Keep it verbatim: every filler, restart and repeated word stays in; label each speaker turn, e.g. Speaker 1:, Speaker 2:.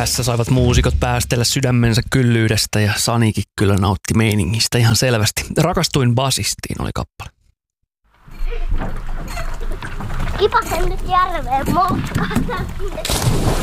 Speaker 1: päähässä saivat muusikot päästellä sydämensä kyllyydestä ja Sanikin kyllä nautti meiningistä ihan selvästi. Rakastuin basistiin oli kappale.
Speaker 2: Kipasen nyt järveen motkasta.